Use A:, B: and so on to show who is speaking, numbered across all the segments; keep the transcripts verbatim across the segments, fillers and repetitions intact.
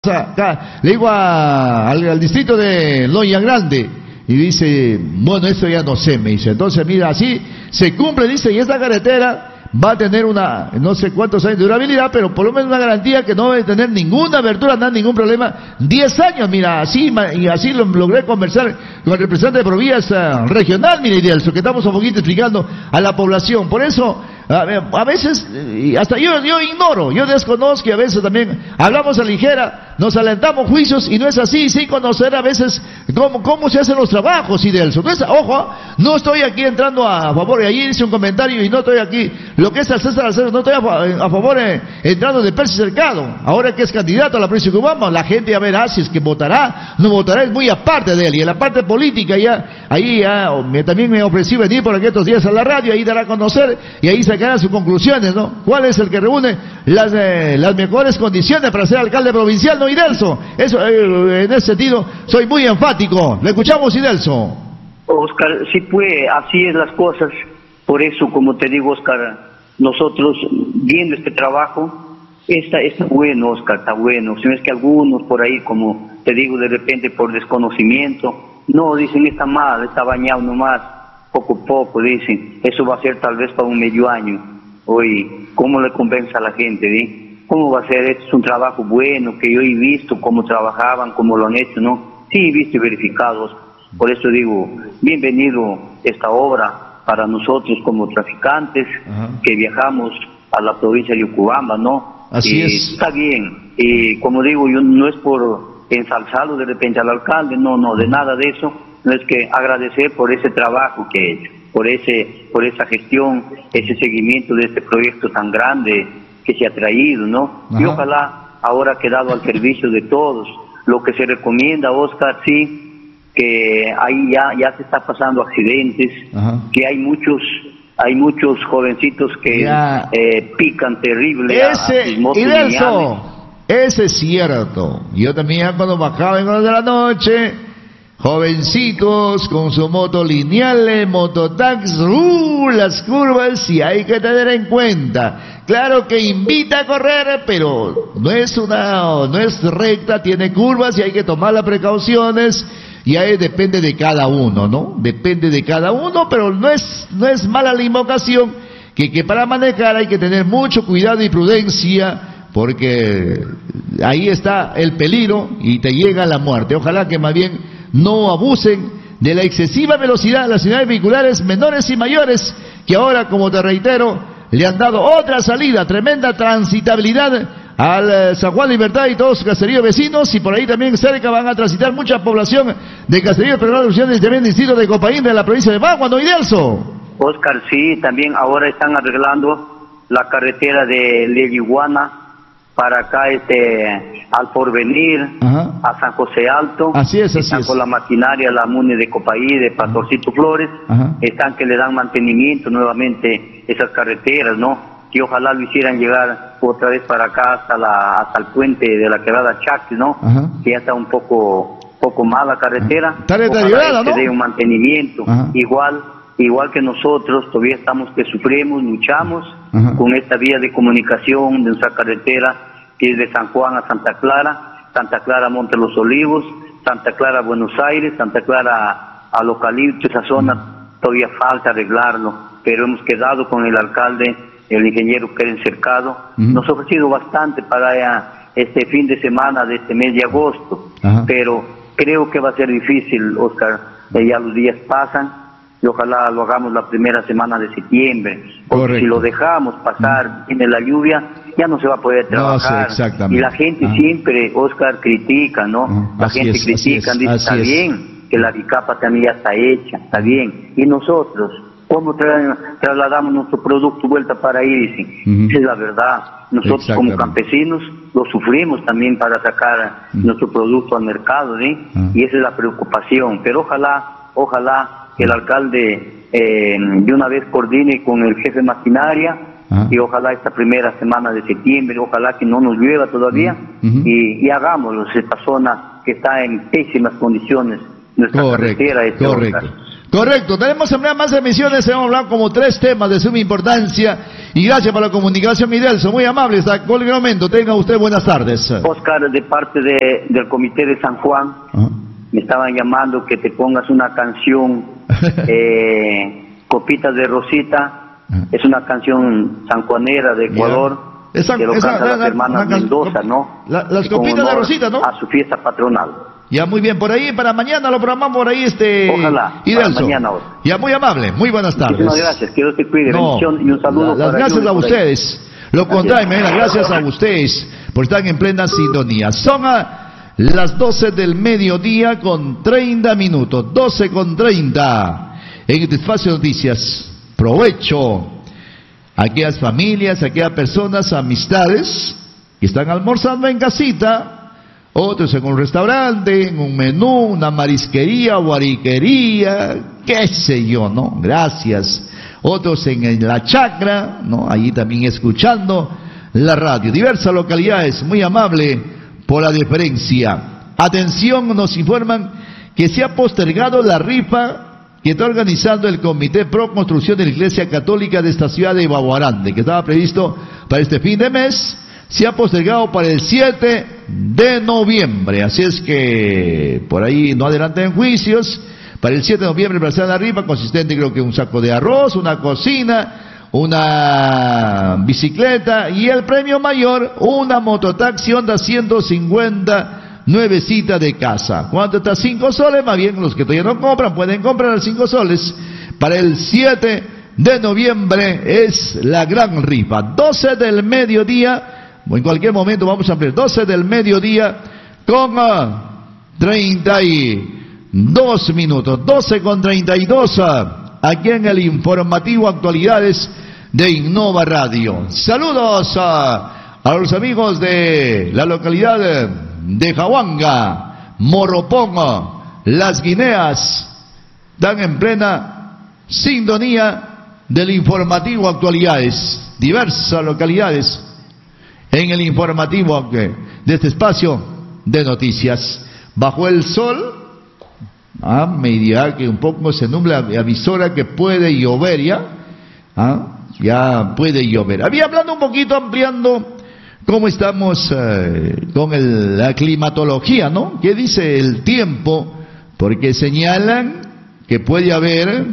A: Acá, le digo a, al, al distrito de Loya Grande y dice, bueno, esto ya no sé, me dice. Entonces, mira, así se cumple, dice, y esta carretera va a tener una, no sé cuántos años de durabilidad, pero por lo menos una garantía que no debe tener ninguna abertura, nada, ningún problema. Diez años, mira, así, y así lo, logré conversar con el representante de Provías uh, regional, mira, Idelso, que estamos un poquito explicando a la población. Por eso, a, a veces, y hasta yo, yo ignoro, yo desconozco y a veces también hablamos a ligera, nos alentamos juicios y no es así, sin conocer a veces cómo, cómo se hacen los trabajos, Idelso. No es, ojo, no estoy aquí entrando a favor, y ahí hice un comentario y no estoy aquí, lo que es al César Alcero, no estoy a, a favor eh, entrando de Percy Cercado, ahora que es candidato a la provincia de Cubamba, la gente ya verá si es que votará, no votará, es muy aparte de él, y en la parte política ya, ahí ya, me, también me ofrecí venir por aquí estos días a la radio, ahí dará a conocer, y ahí sacará sus conclusiones, ¿no? ¿Cuál es el que reúne las, eh, las mejores condiciones para ser alcalde provincial, no, Idelso? Eso, eh, en ese sentido, soy muy enfático. Le escuchamos, Idelso.
B: Oscar, sí, pues, así es las cosas. Por eso, como te digo, Oscar, nosotros, viendo este trabajo, está, está bueno, Oscar, está bueno. Si no es que algunos por ahí, como te digo, de repente por desconocimiento, no, dicen, está mal, está bañado nomás, poco a poco, dicen, eso va a ser tal vez para un medio año. Oye, ¿cómo le convence a la gente, ¿sí? ¿Cómo va a ser? Esto es un trabajo bueno, que yo he visto cómo trabajaban, cómo lo han hecho, ¿no? Sí, he visto y verificado, Oscar. Por eso digo, bienvenido esta obra para nosotros como traficantes, ajá, que viajamos a la provincia de Yocubamba, ¿no?
A: Así
B: y
A: es.
B: Está bien, y como digo, yo no es por ensalzarlo de repente al alcalde, no, no, de nada de eso, no es que agradecer por ese trabajo que he hecho, por ese, por esa gestión, ese seguimiento de este proyecto tan grande que se ha traído, ¿no? Ajá. Y ojalá ahora ha quedado al servicio de todos. Lo que se recomienda, Oscar, sí, que ahí ya ya se está pasando accidentes, ajá, que hay muchos hay muchos jovencitos que eh, pican terrible.
A: Ese, Idelso, ese es cierto. Yo también cuando bajaba en horas de la noche, jovencitos con su moto lineal, mototax, uh, las curvas, y hay que tener en cuenta. Claro que invita a correr, pero no es una, no es recta, tiene curvas y hay que tomar las precauciones. Y ahí depende de cada uno, ¿no? Depende de cada uno, pero no es, no es mala la invocación, que, que para manejar hay que tener mucho cuidado y prudencia, porque ahí está el peligro y te llega la muerte. Ojalá que más bien no abusen de la excesiva velocidad de las unidades vehiculares menores y mayores, que ahora, como te reitero, le han dado otra salida, tremenda transitabilidad al San Juan Libertad y todos sus caseríos vecinos, y por ahí también cerca van a transitar mucha población de caseríos, pero no y también distrito de Copaín, de la provincia de Bagua, ¿no, Idelso?
B: Oscar, sí, también ahora están arreglando la carretera de Leyiguana para acá, este, al Porvenir, ajá, a San José Alto.
A: Así es, así
B: están
A: es.
B: Con la maquinaria, la MUNI de Copaí, de Pastorcito Flores, ajá, están que le dan mantenimiento nuevamente esas carreteras, ¿no? Que ojalá lo hicieran llegar otra vez para acá hasta la hasta el puente de la quebrada Chac, ¿no? Ajá. Que ya está un poco poco mala carretera.
A: Está deteriorada, ¿no?
B: Que dé un mantenimiento. Ajá. Igual igual que nosotros todavía estamos que sufrimos, luchamos, ajá, con esta vía de comunicación de nuestra carretera que es de San Juan a Santa Clara, Santa Clara a Monte Los Olivos, Santa Clara a Buenos Aires, Santa Clara a Localito, esa zona ajá, todavía falta arreglarlo, pero hemos quedado con el alcalde, el ingeniero Keren Cercado, uh-huh, nos ha ofrecido bastante para ya este fin de semana de este mes de agosto, uh-huh, pero creo que va a ser difícil, Oscar, eh, ya los días pasan y ojalá lo hagamos la primera semana de septiembre, porque correcto, si lo dejamos pasar, uh-huh, viene la lluvia, ya no se va a poder trabajar, no, sí, y la gente uh-huh, siempre, Oscar, critica, ¿no? Uh-huh. La así gente es, critica, dice, está es. bien, que la bicapa también ya está hecha, está bien, y nosotros, ¿cómo tra trasladamos nuestro producto vuelta para ahí? Dicen, uh-huh, es la verdad. Nosotros como campesinos lo sufrimos también para sacar uh-huh, nuestro producto al mercado, ¿sí? Uh-huh. Y esa es la preocupación. Pero ojalá, ojalá que el alcalde eh, de una vez coordine con el jefe de maquinaria, uh-huh, y ojalá esta primera semana de septiembre, ojalá que no nos llueva todavía, uh-huh, y, y hagámoslo. Esta zona que está en pésimas condiciones, nuestra
A: correcto,
B: carretera.
A: Correcto. Correcto, tenemos más emisiones, hemos hablado como tres temas de suma importancia y gracias por la comunicación, Midelso, muy amable, hasta cualquier momento, tenga usted buenas tardes.
B: Oscar, de parte de, del Comité de San Juan, uh-huh. me estaban llamando que te pongas una canción, eh, Copitas de Rosita, uh-huh. es una canción sanjuanera de Ecuador, yeah. esa, que lo
A: esa,
B: canta
A: la,
B: las hermanas
A: la,
B: Mendoza, ¿no?
A: La, las Copitas de Rosita, ¿no?
B: A su fiesta patronal.
A: Ya, muy bien, por ahí, para mañana lo programamos por ahí, este...
B: Ojalá,
A: para
B: mañana hoy.
A: Ya, muy amable, muy buenas tardes.
B: Muchísimas gracias, que Dios te cuide, no, bendición y un saludo.
A: La, las
B: para
A: gracias a ustedes, lo contrario, las gracias a ustedes por estar en plena sintonía. Son a las doce del mediodía con treinta minutos, doce con treinta, en este espacio de noticias. Provecho a aquellas familias, a aquellas personas, amistades, que están almorzando en casita, otros en un restaurante, en un menú, una marisquería, guariquería, qué sé yo, ¿no? Gracias. Otros en, en la chacra, ¿no? Allí también escuchando la radio. Diversas localidades, muy amable por la deferencia. Atención, nos informan que se ha postergado la rifa que está organizando el Comité Pro Construcción de la Iglesia Católica de esta ciudad de Baguarande, que estaba previsto para este fin de mes. Se ha postergado para el siete de noviembre, así es que por ahí no adelanten juicios. Para el siete de noviembre para hacer la rifa, consistente creo que un saco de arroz, una cocina, una bicicleta y el premio mayor, una mototaxi Honda ciento cincuenta nuevecita de casa. ¿Cuánto está? cinco soles, más bien los que todavía no compran pueden comprar a cinco soles. Para el siete de noviembre es la gran rifa, doce del mediodía. En cualquier momento vamos a ampliar, doce del mediodía con uh, treinta y dos minutos, doce con treinta y dos, uh, aquí en el informativo Actualidades de Innova Radio. Saludos uh, a los amigos de la localidad de Jahuanga, Morropón, Las Guineas, están en plena sintonía del informativo Actualidades, diversas localidades en el informativo de este espacio de noticias. Bajo el sol, ah, me dirá que un poco se nubla, avisora que puede llover ya, ah, ya puede llover. Había hablando un poquito, ampliando cómo estamos eh, con el, la climatología, ¿no? ¿Qué dice el tiempo? Porque señalan que puede haber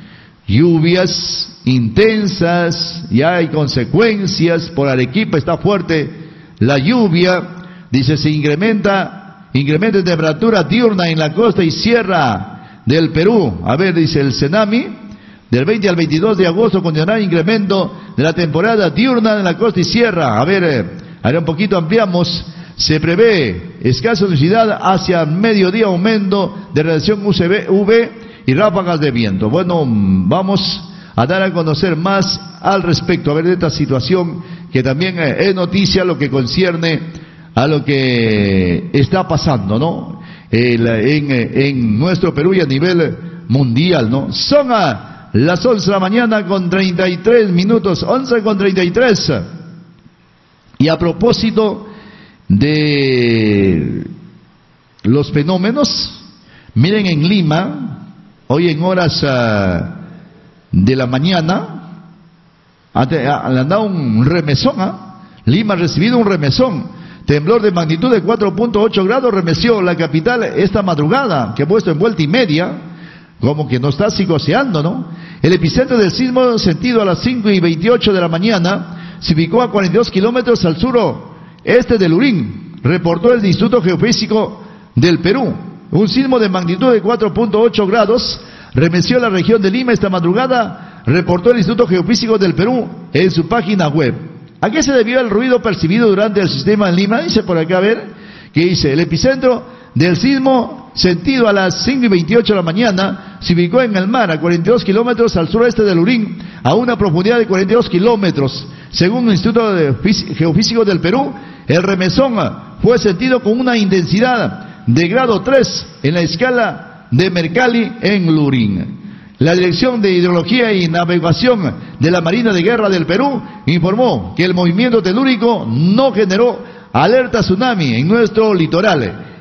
A: lluvias intensas, ya hay consecuencias. Por Arequipa está fuerte la lluvia, dice se incrementa, incrementa de temperatura diurna en la costa y sierra del Perú. A ver, dice el Senami, del veinte al veintidós de agosto continuará incremento de la temporada diurna en la costa y sierra. A ver, eh, ahora un poquito ampliamos. Se prevé escasa nubosidad hacia mediodía, aumento de radiación U V y ráfagas de viento. Bueno, vamos a dar a conocer más al respecto, a ver de esta situación que también es noticia, lo que concierne a lo que está pasando, ¿no? El, en, en nuestro Perú y a nivel mundial, ¿no? Son a las once de la mañana con treinta y tres minutos, once con treinta y tres. Y a propósito de los fenómenos, miren en Lima, hoy en horas uh, de la mañana, le han dado un remesón, ¿eh? Lima ha recibido un remesón, temblor de magnitud de cuatro punto ocho grados, remeció la capital esta madrugada, que ha puesto en vuelta y media, como que no está psicoseando, ¿no? El epicentro del sismo, sentido a las cinco y veintiocho de la mañana, se ubicó a cuarenta y dos kilómetros al suroeste de Lurín, reportó el Instituto Geofísico del Perú. Un sismo de magnitud de cuatro punto ocho grados remeció la región de Lima esta madrugada, reportó el Instituto Geofísico del Perú en su página web. ¿A qué se debió el ruido percibido durante el sistema en Lima? Dice por acá, a ver, que dice, el epicentro del sismo, sentido a las cinco y veintiocho de la mañana, se ubicó en el mar, a cuarenta y dos kilómetros al sureste de Lurín, a una profundidad de cuarenta y dos kilómetros. Según el Instituto Geofísico del Perú, el remesón fue sentido con una intensidad de grado tres en la escala de Mercalli en Lurín. La Dirección de Hidrología y Navegación de la Marina de Guerra del Perú informó que el movimiento telúrico no generó alerta tsunami en nuestro litoral.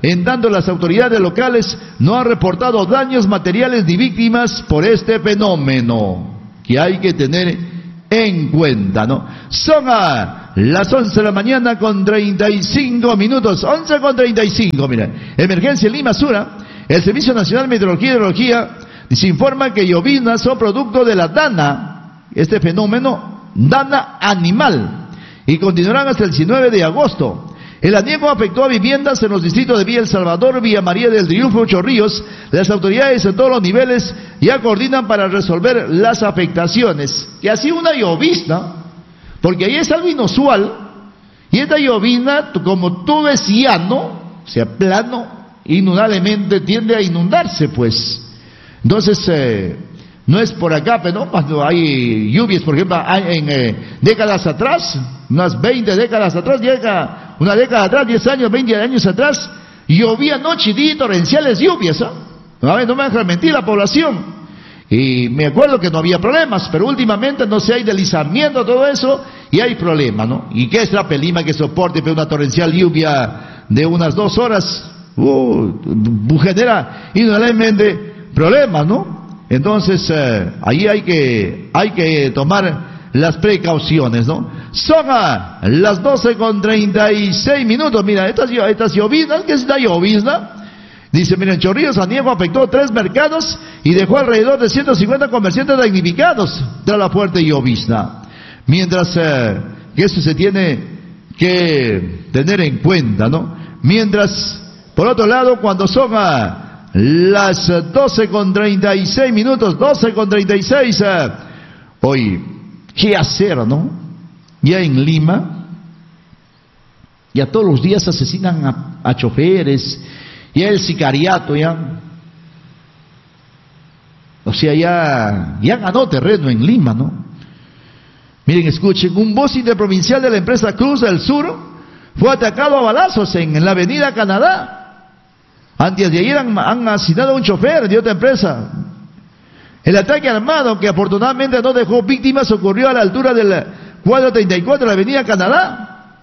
A: En tanto, las autoridades locales no han reportado daños materiales ni víctimas por este fenómeno, que hay que tener en cuenta, ¿no? Son a las once de la mañana con treinta y cinco minutos, once con treinta y cinco, mira. Emergencia en Lima Sur. El Servicio Nacional de Meteorología y Hidrología se informa que lloviznas son producto de la dana, este fenómeno, dana animal, y continuarán hasta el diecinueve de agosto. El aniego afectó a viviendas en los distritos de Villa El Salvador, Villa María del Triunfo, Chorrillos. Las autoridades en todos los niveles ya coordinan para resolver las afectaciones. Y así una llovizna, porque ahí es algo inusual, y esta llovizna, como todo es llano, o sea, plano, indudablemente tiende a inundarse, pues. Entonces, eh, no es por acá, pero ¿no? Cuando hay lluvias, por ejemplo, hay en eh, décadas atrás, unas veinte décadas atrás, llega una década atrás, diez años, veinte años atrás, llovía noche y día torrenciales lluvias, ¿eh? No me dejan mentir la población. Y me acuerdo que no había problemas, pero últimamente no sé, hay deslizamiento, todo eso, y hay problemas, ¿no? ¿Y qué es la Pelima que soporte una torrencial lluvia de unas dos horas? Uh, genera indudablemente problemas, ¿no? Entonces, eh, ahí hay que, hay que tomar las precauciones, ¿no? Son a las doce con treinta y seis minutos. Mira, estas, estas lloviznas, ¿qué es la llovizna? Dice, miren, Chorrillos aniego afectó tres mercados y dejó alrededor de ciento cincuenta comerciantes damnificados tras la fuerte llovizna. Mientras eh, que eso se tiene que tener en cuenta, ¿no? Mientras, por otro lado, cuando son a las doce con treinta y seis minutos, doce con treinta y seis, eh, hoy, ¿qué hacer, no? Ya en Lima, ya todos los días asesinan a, a choferes, ya el sicariato, ya, o sea, ya, ya ganó terreno en Lima, ¿no? Miren, escuchen, un bus interprovincial de la empresa Cruz del Sur fue atacado a balazos en, en la avenida Canadá. Antes de ayer han, han asesinado a un chofer de otra empresa. El ataque armado, que afortunadamente no dejó víctimas, ocurrió a la altura del cuadro treinta y cuatro de la avenida Canadá.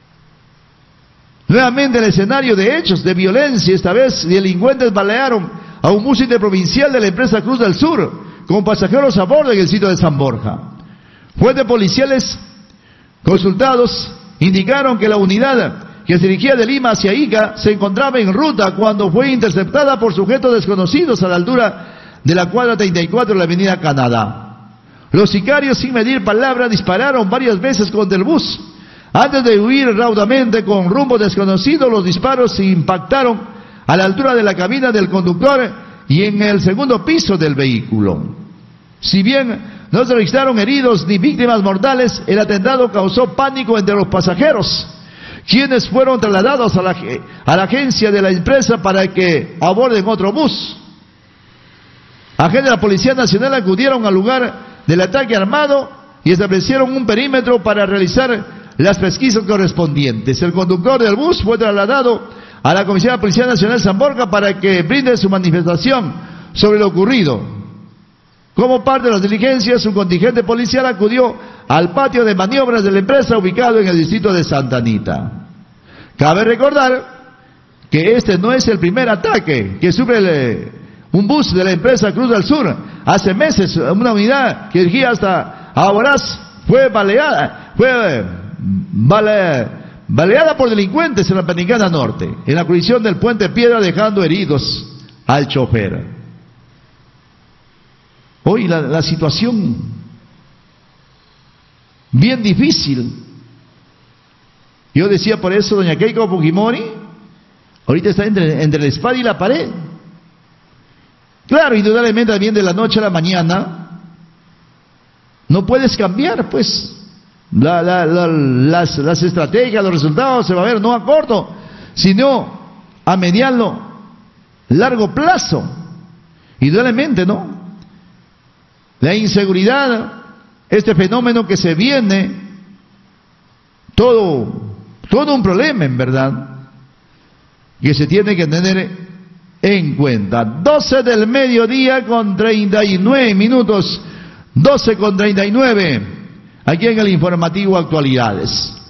A: Nuevamente el escenario de hechos de violencia, esta vez delincuentes balearon a un bus interprovincial de la empresa Cruz del Sur, con pasajeros a bordo en el sitio de San Borja. Fuentes policiales consultados indicaron que la unidad que se dirigía de Lima hacia Ica se encontraba en ruta cuando fue interceptada por sujetos desconocidos a la altura de la cuadra treinta y cuatro de la avenida Canadá. Los sicarios, sin medir palabra, dispararon varias veces contra el bus. Antes de huir raudamente con rumbo desconocido, los disparos se impactaron a la altura de la cabina del conductor y en el segundo piso del vehículo. Si bien no se registraron heridos ni víctimas mortales, el atentado causó pánico entre los pasajeros, quienes fueron trasladados a la, a la agencia de la empresa para que aborden otro bus. Agentes de la Policía Nacional acudieron al lugar del ataque armado y establecieron un perímetro para realizar las pesquisas correspondientes. El conductor del bus fue trasladado a la Comisión de la Policía Nacional San Borja para que brinde su manifestación sobre lo ocurrido. Como parte de las diligencias, un contingente policial acudió al patio de maniobras de la empresa ubicado en el distrito de Santa Anita. Cabe recordar que este no es el primer ataque que sufre el, un bus de la empresa Cruz del Sur. Hace meses, una unidad que dirigía hasta Aboraz fue baleada, fue bale, baleada por delincuentes en la Panamericana Norte, en la colisión del Puente Piedra, dejando heridos al chofer. Hoy la, la situación bien difícil. Yo decía por eso, doña Keiko Fujimori, ahorita está entre, entre la espada y la pared. Claro, indudablemente también de la noche a la mañana no puedes cambiar, pues, la, la, la, las, las estrategias, los resultados se va a ver no a corto, sino a mediano, largo plazo. Indudablemente, ¿no? La inseguridad, este fenómeno que se viene, todo, todo un problema en verdad, que se tiene que tener en cuenta. doce del mediodía con treinta y nueve minutos, doce con treinta y nueve, aquí en el informativo Actualidades.